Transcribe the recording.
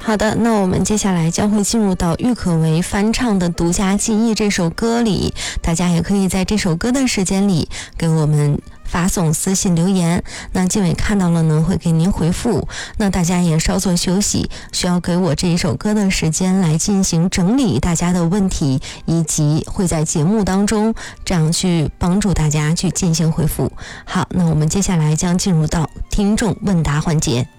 好的，那我们接下来将会进入到郁可唯翻唱的《独家记忆》这首歌里，大家也可以在这首歌的时间里给我们发送私信留言，那静伟看到了呢会给您回复，那大家也稍作休息，需要给我这一首歌的时间来进行整理大家的问题，以及会在节目当中这样去帮助大家去进行回复。好，那我们接下来将进入到听众问答环节。